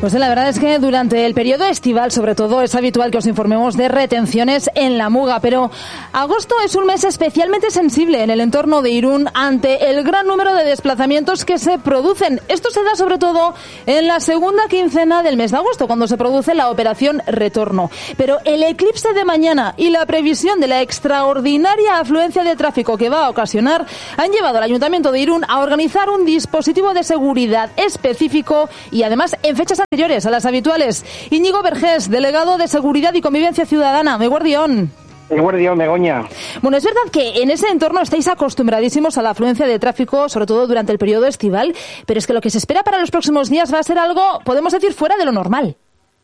Pues la verdad es que durante el periodo estival, sobre todo, es habitual que os informemos de retenciones en la Muga, pero agosto es un mes especialmente sensible en el entorno de Irún ante el gran número de desplazamientos que se producen. Esto se da sobre todo en la segunda quincena del mes de agosto, cuando se produce la operación retorno. Pero el eclipse de mañana y la previsión de la extraordinaria afluencia de tráfico que va a ocasionar han llevado al Ayuntamiento de Irún a organizar un dispositivo de seguridad específico y además en fechas anteriores a las habituales. Íñigo Vergés, delegado de Seguridad y Convivencia Ciudadana. Meguardión. Meguardión, Begoña. Bueno, es verdad que en ese entorno estáis acostumbradísimos a la afluencia de tráfico, sobre todo durante el periodo estival, pero es que lo que se espera para los próximos días va a ser algo, podemos decir, fuera de lo normal.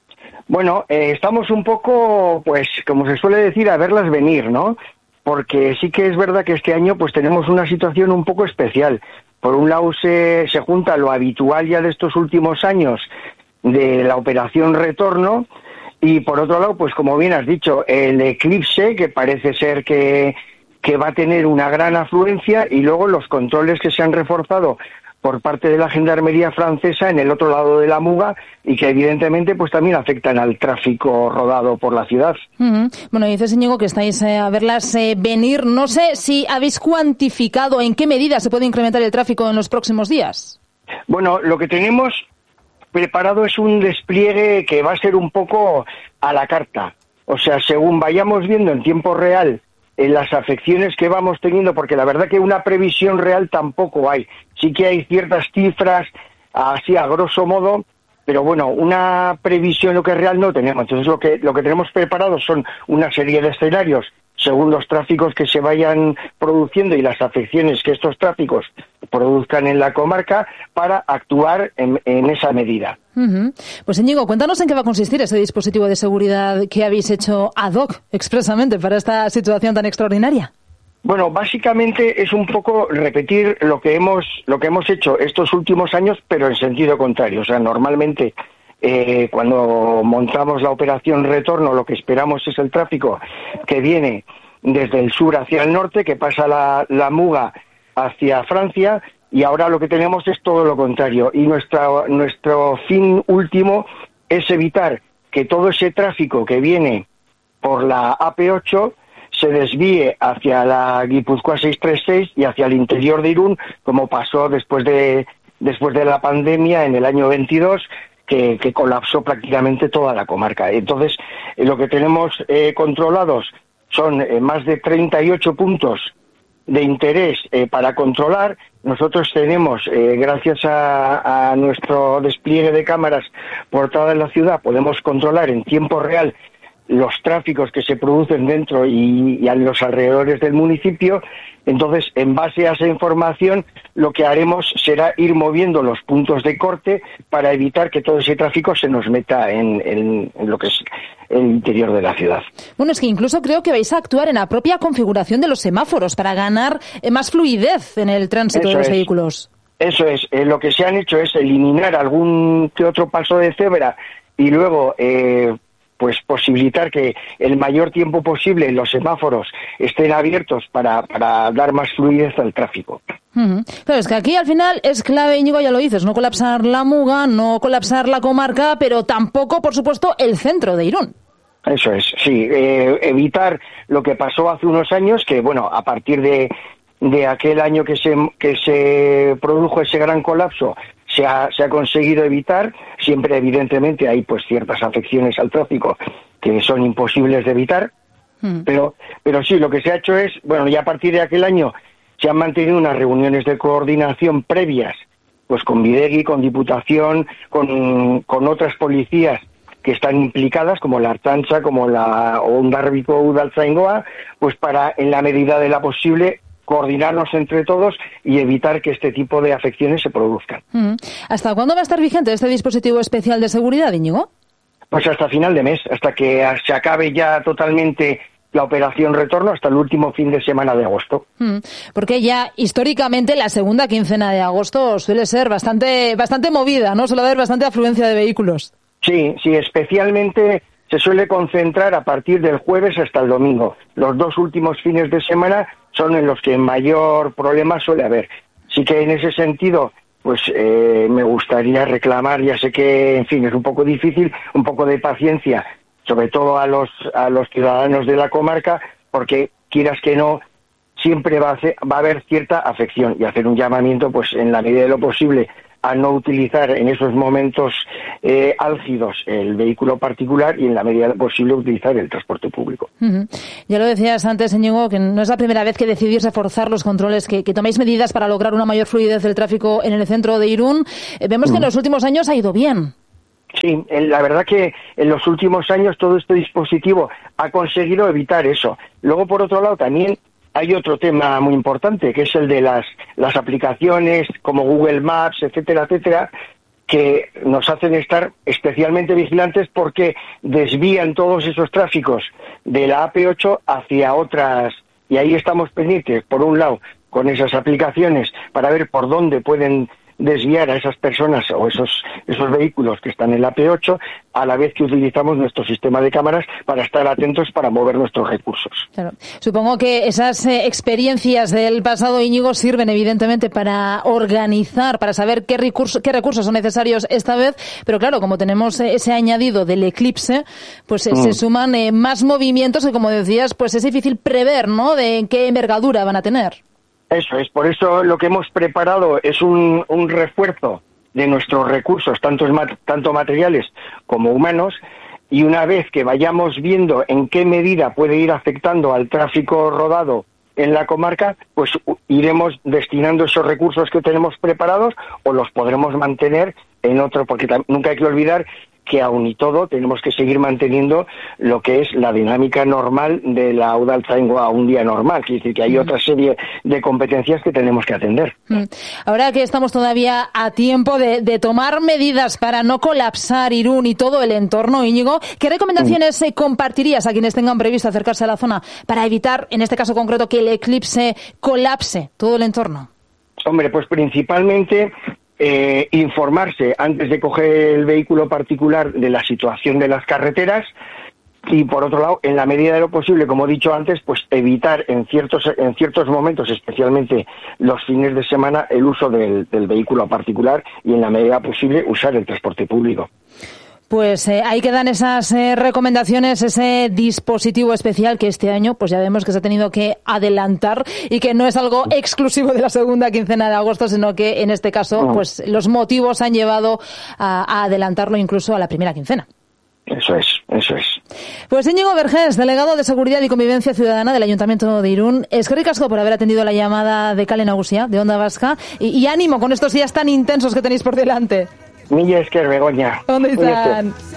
Bueno, estamos un poco, pues, como se suele decir, a verlas venir, ¿no? Porque sí que es verdad que este año pues tenemos una situación un poco especial. Por un lado se junta lo habitual ya de estos últimos años de la operación retorno y por otro lado, pues como bien has dicho, el eclipse que parece ser que va a tener una gran afluencia y luego los controles que se han reforzado por parte de la Gendarmería francesa en el otro lado de la Muga y que evidentemente pues también afectan al tráfico rodado por la ciudad. Bueno, dices, Íñigo, que estáis a verlas venir. No sé si habéis cuantificado en qué medida se puede incrementar el tráfico en los próximos días. Bueno, lo que tenemos preparado es un despliegue que va a ser un poco a la carta. O sea, según vayamos viendo en tiempo real en las afecciones que vamos teniendo, porque la verdad que una previsión real tampoco hay. Sí que hay ciertas cifras, así a grosso modo, pero bueno, una previsión lo que es real no tenemos. Entonces lo que tenemos preparado son una serie de escenarios según los tráficos que se vayan produciendo y las afecciones que estos tráficos produzcan en la comarca para actuar en esa medida. Pues Íñigo, cuéntanos en qué va a consistir ese dispositivo de seguridad que habéis hecho ad hoc expresamente para esta situación tan extraordinaria. Bueno, básicamente es un poco repetir lo que hemos hecho estos últimos años, pero en sentido contrario. O sea, normalmente cuando montamos la operación retorno, lo que esperamos es el tráfico que viene desde el sur hacia el norte, que pasa la Muga hacia Francia, y ahora lo que tenemos es todo lo contrario. Y nuestro fin último es evitar que todo ese tráfico que viene por la AP8 se desvíe hacia la Guipúzcoa 636 y hacia el interior de Irún, como pasó después de la pandemia en el año 22, que colapsó prácticamente toda la comarca. Entonces, lo que tenemos controlados son más de 38 puntos de interés para controlar. Nosotros tenemos, gracias a nuestro despliegue de cámaras por toda la ciudad, podemos controlar en tiempo real los tráficos que se producen dentro y a los alrededores del municipio. Entonces, en base a esa información, lo que haremos será ir moviendo los puntos de corte para evitar que todo ese tráfico se nos meta en lo que es el interior de la ciudad. Bueno, es que incluso creo que vais a actuar en la propia configuración de los semáforos para ganar más fluidez en el tránsito de los vehículos. Eso es. Lo que se han hecho es eliminar algún que otro paso de cebra y luego pues posibilitar que el mayor tiempo posible los semáforos estén abiertos para dar más fluidez al tráfico. Pero es que aquí al final es clave, Íñigo, ya lo dices, no colapsar la Muga, no colapsar la comarca, pero tampoco, por supuesto, el centro de Irún. Eso es, sí, evitar lo que pasó hace unos años, que bueno, a partir de aquel año que se produjo ese gran colapso, se ha conseguido evitar. Siempre, evidentemente, hay pues ciertas afecciones al tráfico que son imposibles de evitar, pero sí, lo que se ha hecho es, bueno, ya a partir de aquel año se han mantenido unas reuniones de coordinación previas, pues con Bidegui, con Diputación, con otras policías que están implicadas, como la Artantza, como la Hondarribiko Udaltzaingoa, pues para, en la medida de la posible, coordinarnos entre todos y evitar que este tipo de afecciones se produzcan. ¿Hasta cuándo va a estar vigente este dispositivo especial de seguridad, Íñigo? Pues hasta final de mes, hasta que se acabe ya totalmente la operación retorno, hasta el último fin de semana de agosto. Porque ya históricamente la segunda quincena de agosto suele ser bastante movida, ¿no? Suele haber bastante afluencia de vehículos. Sí, especialmente se suele concentrar a partir del jueves hasta el domingo. Los dos últimos fines de semana son en los que mayor problema suele haber. Sí que en ese sentido pues me gustaría reclamar, ya sé que, en fin, es un poco difícil, un poco de paciencia, sobre todo a los ciudadanos de la comarca, porque quieras que no, siempre va a haber cierta afección, y hacer un llamamiento, pues en la medida de lo posible, a no utilizar en esos momentos álgidos el vehículo particular y en la medida de lo posible utilizar el transporte público. Uh-huh. Ya lo decías antes, Íñigo, que no es la primera vez que decidís reforzar los controles, que tomáis medidas para lograr una mayor fluidez del tráfico en el centro de Irún. Vemos que en los últimos años ha ido bien. Sí, la verdad que en los últimos años todo este dispositivo ha conseguido evitar eso. Luego, por otro lado, también hay otro tema muy importante, que es el de las aplicaciones como Google Maps, etcétera, etcétera, que nos hacen estar especialmente vigilantes porque desvían todos esos tráficos de la AP8 hacia otras, y ahí estamos pendientes, por un lado, con esas aplicaciones para ver por dónde pueden desviar a esas personas o esos vehículos que están en la AP8, a la vez que utilizamos nuestro sistema de cámaras para estar atentos para mover nuestros recursos. Claro. Supongo que esas experiencias del pasado, Íñigo, sirven evidentemente para organizar, para saber qué recursos son necesarios esta vez, pero claro, como tenemos ese añadido del eclipse, pues se suman más movimientos que, como decías, pues es difícil prever, ¿no?, de qué envergadura van a tener. Eso es, por eso lo que hemos preparado es un refuerzo de nuestros recursos, tanto materiales como humanos, y una vez que vayamos viendo en qué medida puede ir afectando al tráfico rodado en la comarca, pues iremos destinando esos recursos que tenemos preparados o los podremos mantener en otro, porque nunca hay que olvidar que aun y todo tenemos que seguir manteniendo lo que es la dinámica normal de la Udaltzaingoa a un día normal, quiere decir que hay otra serie de competencias que tenemos que atender. Ahora que estamos todavía a tiempo de tomar medidas para no colapsar Irún y todo el entorno, Íñigo, ¿qué recomendaciones compartirías a quienes tengan previsto acercarse a la zona para evitar, en este caso concreto, que el eclipse colapse todo el entorno? Hombre, pues principalmente informarse antes de coger el vehículo particular de la situación de las carreteras y, por otro lado, en la medida de lo posible, como he dicho antes, pues evitar en ciertos momentos, especialmente los fines de semana, el uso del vehículo particular y, en la medida posible, usar el transporte público. Pues ahí quedan esas recomendaciones, ese dispositivo especial que este año pues ya vemos que se ha tenido que adelantar y que no es algo exclusivo de la segunda quincena de agosto, sino que en este caso pues los motivos han llevado a adelantarlo incluso a la primera quincena. Eso es. Pues Íñigo Vergés, delegado de Seguridad y Convivencia Ciudadana del Ayuntamiento de Irún, eskerrik asko por haber atendido la llamada de Kale Nagusia, de Onda Vasca, y ánimo con estos días tan intensos que tenéis por delante. Mila esker, Begoña. Ondo izan.